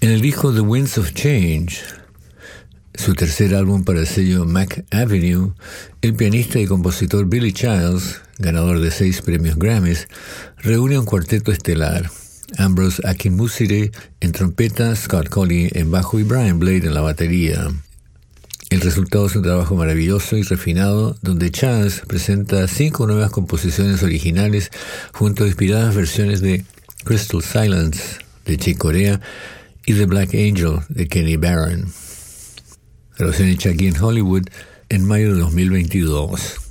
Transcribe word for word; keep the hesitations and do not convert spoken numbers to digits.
En el disco The Winds of Change, su tercer álbum para el sello Mac Avenue, el pianista y compositor Billy Childs, ganador de seis premios Grammys, reúne un cuarteto estelar: Ambrose Akinmusire en trompeta, Scott Colley en bajo y Brian Blade en la batería. El resultado es un trabajo maravilloso y refinado, donde Childs presenta cinco nuevas composiciones originales junto a inspiradas versiones de Crystal Silence de Chick Corea y The Black Angel de Kenny Barron. Grabación hecha aquí en Hollywood en mayo de dos mil veintidós.